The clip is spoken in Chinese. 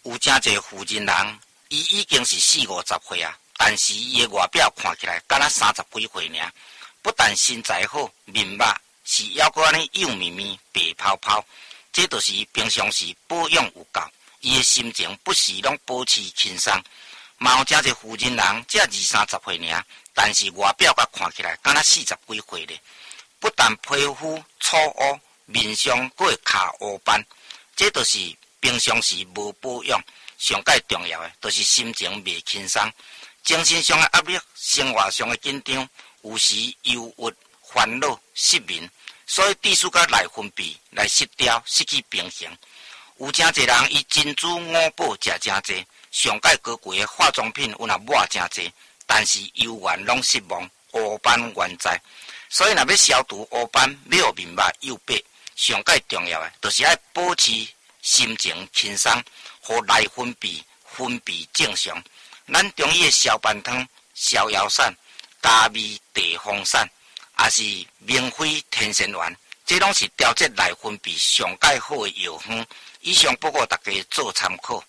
有真侪妇人人，伊已经是40-50岁啊，但是伊的外表看起来敢若30几岁尔。不但身材好，面目是还阁安尼幼绵绵、白泡泡，这就是平常时保养有够。伊的心情不时拢保持轻松。嘛有真侪妇人人，才20-30岁尔，但是外表甲看起来敢若40几岁咧。不但皮肤粗乌，面上阁会卡乌斑，这就是平常时无保养。上界重要的，就是心情袂轻松，精神上的压力、生活上的紧张，有时忧郁、烦恼、失眠，所以致使甲内分泌来失调，失去平衡。有真侪人伊珍珠五宝食真侪，上界高贵的化妆品有若抹真侪，但是犹原拢失望，乌斑原在。所以若要消除乌斑，要互面目幼白，上界重要的就是要保持心情轻松，互内分泌正常。咱中医的消斑汤、逍遥散、加味地黄散，也是明辉天仙丸，这拢是调节内分泌上界好的药方。以上报告大家做参考。